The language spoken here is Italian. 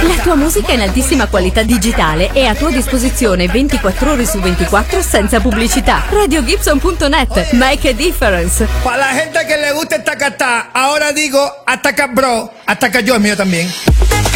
La tua musica in altissima qualità digitale è a tua disposizione 24 ore su 24 senza pubblicità. RadioGibson.net. Make a difference. Para la gente que le gusta esta cata, ahora digo, ataca bro, ataca yo, el mío también.